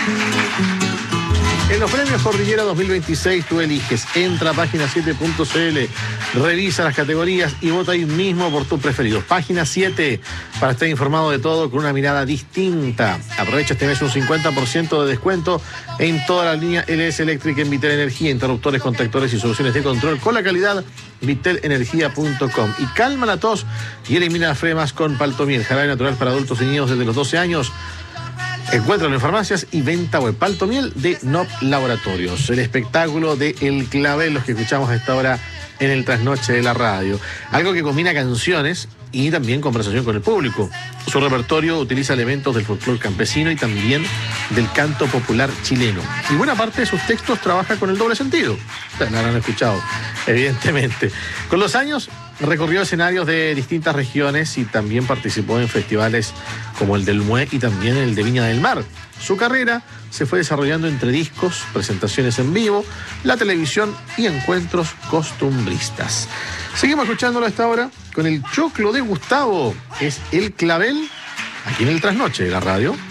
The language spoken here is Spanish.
En los premios Cordillera 2026 tú eliges, entra a página7.cl, revisa las categorías y vota ahí mismo por tus preferidos. Página 7, para estar informado de todo con una mirada distinta. Aprovecha este mes un 50% de descuento en toda la línea LS Electric en Vitel Energía, interruptores, contactores y soluciones de control con la calidad vitelenergia.com. Y calma la tos y elimina las flemas con Paltomiel, jarabe natural para adultos y niños desde los 12 años. Encuéntralo en farmacias y venta web. Paltomiel de NOP Laboratorios. El espectáculo de El Clavel, los que escuchamos a esta hora en el trasnoche de la radio. Algo que combina canciones y también conversación con el público. Su repertorio utiliza elementos del folclore campesino y también del canto popular chileno. Y buena parte de sus textos trabaja con el doble sentido. Ustedes lo habrán escuchado, evidentemente. Con los años recorrió escenarios de distintas regiones y también participó en festivales como el del Mue y también el de Viña del Mar. Su carrera se fue desarrollando entre discos, presentaciones en vivo, la televisión y encuentros costumbristas. Seguimos escuchándolo a esta hora con el choclo de Gustavo. Es El Clavel, aquí en el trasnoche de la radio.